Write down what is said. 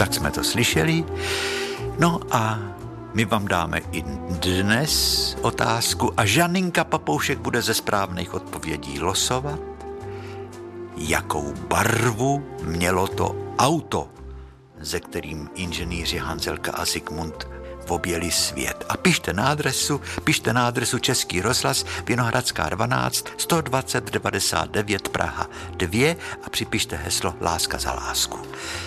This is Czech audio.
tak jsme to slyšeli. No a my vám dáme i dnes otázku a Žaninka Papoušek bude ze správných odpovědí losovat. Jakou barvu mělo to auto, ze kterým inženýři Hanzelka a Zikmund objeli svět? A pište na adresu Český rozhlas, Vinohradská 12, 120 99 Praha 2 a připište heslo Láska za lásku.